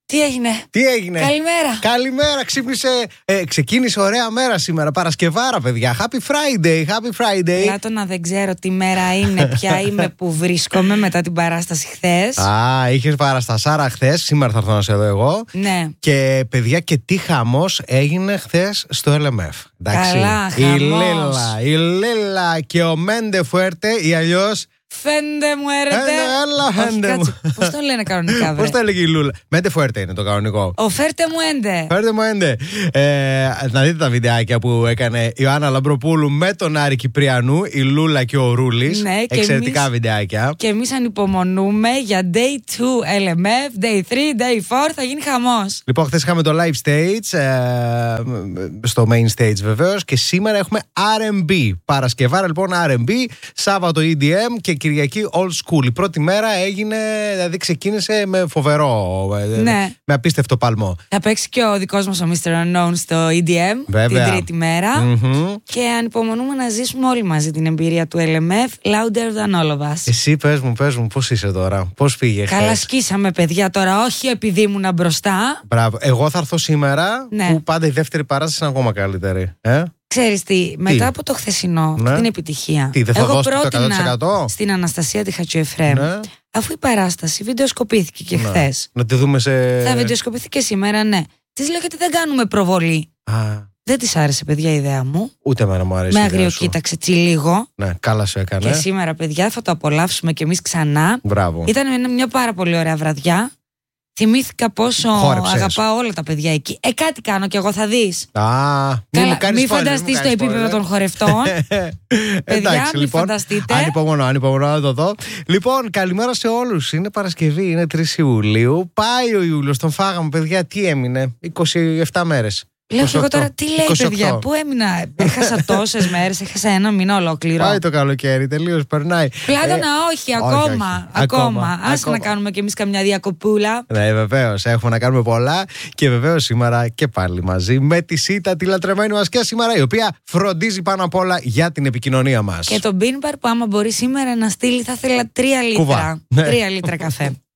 Τι έγινε? Καλημέρα. Καλημέρα, ξύπνησε. Ξεκίνησε ωραία μέρα σήμερα. Παρασκευάρα, παιδιά. Happy Friday, happy Friday. Πλάτωνα, δεν ξέρω τι μέρα είναι, ποια είμαι που βρίσκομαι μετά την παράσταση χθες. Είχες παραστασάρα χθες. Σήμερα θα έρθω να σε δω εγώ. Ναι. Και παιδιά, και τι χαμός έγινε χθες στο LMF. Εντάξει. Καλά, χαμός. Η Λίλα και ο Μέντε Φουέρτε, ή αλλιώς. Φέντε μου έρετε. Πώς το λένε κανονικά, Πώς το έλεγε η Λούλα? Μέντε Φουέρτε είναι το κανονικό. Ο Φέρτε μου έντε. Φέρτε μου έντε. Να δείτε τα βιντεάκια που έκανε η Ιωάννα Λαμπροπούλου με τον Άρη Κυπριανού, η Λούλα και ο Ρούλης. Ναι, εξαιρετικά βιντεάκια. Και εμείς ανυπομονούμε για Day 2 LMF, Day 3, Day 4, θα γίνει χαμός. Λοιπόν, χθες είχαμε το live stage, στο main stage βεβαίως, και σήμερα έχουμε R&B. Παρασκευάρα λοιπόν R&B, Σάββατο EDM και Κυριακή old school. Η πρώτη μέρα έγινε, δηλαδή ξεκίνησε με φοβερό, ναι, με απίστευτο παλμό. Θα παίξει και ο δικός μας ο Mr. Unknown στο EDM, βέβαια, την τρίτη μέρα. Και ανυπομονούμε να ζήσουμε όλοι μαζί την εμπειρία του LMF, louder than all of us. Εσύ πες μου, πώς είσαι τώρα, πώς πήγε? Καλά σκίσαμε, παιδιά, τώρα, όχι επειδή ήμουν μπροστά. Μπράβο, εγώ θα έρθω σήμερα, ναι, που πάντα η δεύτερη παράσταση είναι ακόμα καλύτερη. Ξέρεις τι, μετά από το χθεσινό, ναι, την επιτυχία, τι, δεν θα εγώ πρότεινα το 100%? Στην Αναστασία τη Χατζιεφρέμ, ναι, αφού η παράσταση βιντεοσκοπήθηκε και χθες, να τη δούμε θα βιντεοσκοπηθεί και σήμερα, ναι. Της λέω γιατί δεν κάνουμε προβολή. Δεν της άρεσε, παιδιά, η ιδέα μου. Ούτε εμένα μου άρεσε. Με αγριοκοίταξε λίγο. Ναι, καλά σου έκανε. Και σήμερα, παιδιά, θα το απολαύσουμε κι εμείς ξανά. Μπράβο. Ήταν μια πάρα πολύ ωραία βραδιά. Θυμήθηκα πόσο αγαπάω όλα τα παιδιά εκεί. Κάτι κάνω κι εγώ, θα δεις. Μην φανταστείς το επίπεδο των χορευτών. Παιδιά, μην φανταστείτε. Ανυπομονώ να το δω. Λοιπόν, καλημέρα σε όλους. Είναι Παρασκευή, είναι 3 Ιουλίου. Πάει ο Ιούλιος, τον φάγαμε, παιδιά. Τι έμεινε? 27 μέρες. Λέω και εγώ τώρα, τι λέει, 28. Παιδιά, πού έμεινα? Έχασα τόσες μέρες, έχασα ένα μήνα ολόκληρο. Πάει το καλοκαίρι, τελείως περνάει. Πλάτωνα, όχι, ακόμα. Άσε να κάνουμε κι εμείς καμιά διακοπούλα. Ναι, βεβαίως, έχουμε να κάνουμε πολλά. Και βεβαίως σήμερα και πάλι μαζί με τη Σίτα, τη λατρεμένη μας και σήμερα, η οποία φροντίζει πάνω απ' όλα για την επικοινωνία μας. Και το Bean Bar που άμα μπορεί σήμερα να στείλει, θα ήθελα 3 λίτρα. 3 λίτρα καφέ.